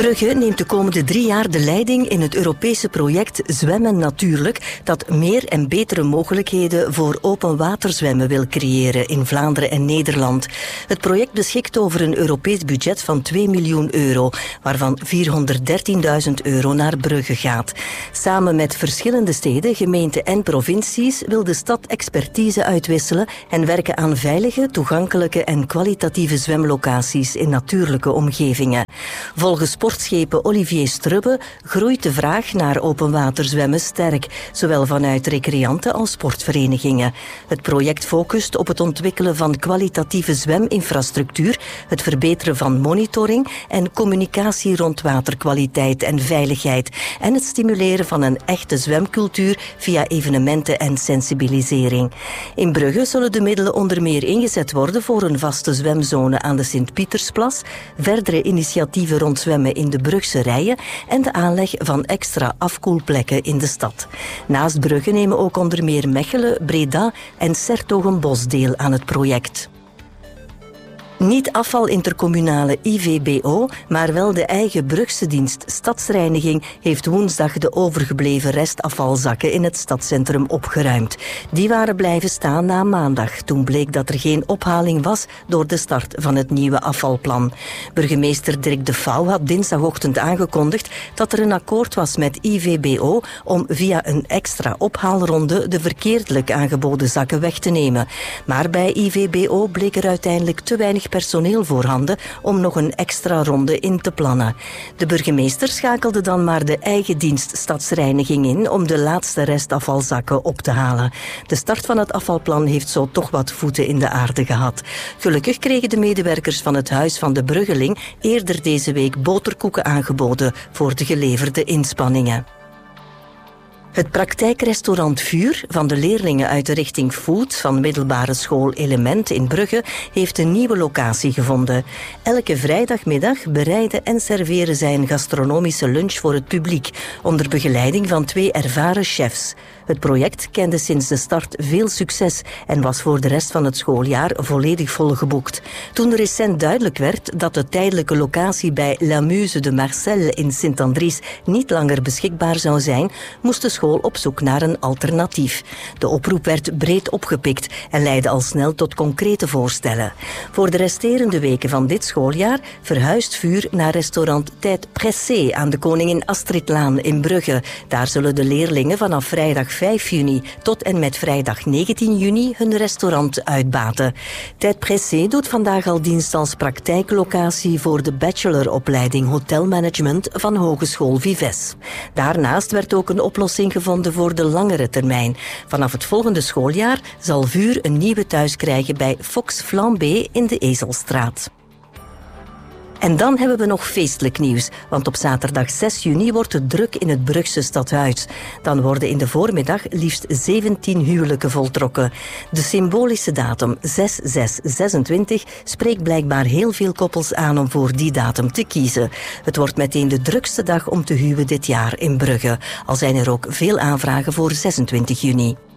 Brugge neemt de komende 3 jaar de leiding in het Europese project Zwemmen Natuurlijk, dat meer en betere mogelijkheden voor open waterzwemmen wil creëren in Vlaanderen en Nederland. Het project beschikt over een Europees budget van 2 miljoen euro, waarvan 413.000 euro naar Brugge gaat. Samen met verschillende steden, gemeenten en provincies wil de stad expertise uitwisselen en werken aan veilige, toegankelijke en kwalitatieve zwemlocaties in natuurlijke omgevingen. Volgens sportschepen Olivier Strubbe groeit de vraag naar openwaterzwemmen sterk, zowel vanuit recreanten als sportverenigingen. Het project focust op het ontwikkelen van kwalitatieve zweminfrastructuur, het verbeteren van monitoring en communicatie rond waterkwaliteit en veiligheid en het stimuleren van een echte zwemcultuur via evenementen en sensibilisering. In Brugge zullen de middelen onder meer ingezet worden voor een vaste zwemzone aan de Sint-Pietersplas, verdere initiatieven rond zwemmen in de Brugse rijen en de aanleg van extra afkoelplekken in de stad. Naast Brugge nemen ook onder meer Mechelen, Breda en 's-Hertogenbosch deel aan het project. Niet afvalintercommunale IVBO, maar wel de eigen Brugse dienst Stadsreiniging heeft woensdag de overgebleven restafvalzakken in het stadscentrum opgeruimd. Die waren blijven staan na maandag, toen bleek dat er geen ophaling was door de start van het nieuwe afvalplan. Burgemeester Dirk de Vouw had dinsdagochtend aangekondigd dat er een akkoord was met IVBO om via een extra ophaalronde de verkeerdelijk aangeboden zakken weg te nemen. Maar bij IVBO bleek er uiteindelijk te weinig personeel voorhanden om nog een extra ronde in te plannen. De burgemeester schakelde dan maar de eigen dienst Stadsreiniging in om de laatste restafvalzakken op te halen. De start van het afvalplan heeft zo toch wat voeten in de aarde gehad. Gelukkig kregen de medewerkers van het Huis van de Bruggeling eerder deze week boterkoeken aangeboden voor de geleverde inspanningen. Het praktijkrestaurant Vuur van de leerlingen uit de richting Food van middelbare school Element in Brugge heeft een nieuwe locatie gevonden. Elke vrijdagmiddag bereiden en serveren zij een gastronomische lunch voor het publiek, onder begeleiding van 2 ervaren chefs. Het project kende sinds de start veel succes en was voor de rest van het schooljaar volledig volgeboekt. Toen recent duidelijk werd dat de tijdelijke locatie bij La Muse de Marcel in Sint-Andries niet langer beschikbaar zou zijn, moest de school op zoek naar een alternatief. De oproep werd breed opgepikt en leidde al snel tot concrete voorstellen. Voor de resterende weken van dit schooljaar verhuist Vuur naar restaurant Tête Pressée aan de Koningin Astridlaan in Brugge. Daar zullen de leerlingen vanaf vrijdag 5 juni tot en met vrijdag 19 juni hun restaurant uitbaten. Tête Pressée doet vandaag al dienst als praktijklocatie voor de bacheloropleiding Hotelmanagement van Hogeschool Vives. Daarnaast werd ook een oplossing gevonden voor de langere termijn. Vanaf het volgende schooljaar zal Vuur een nieuwe thuis krijgen bij Fox Flambé in de Ezelstraat. En dan hebben we nog feestelijk nieuws, want op zaterdag 6 juni wordt het druk in het Brugse stadhuis. Dan worden in de voormiddag liefst 17 huwelijken voltrokken. De symbolische datum 6/6/26 spreekt blijkbaar heel veel koppels aan om voor die datum te kiezen. Het wordt meteen de drukste dag om te huwen dit jaar in Brugge. Al zijn er ook veel aanvragen voor 26 juni.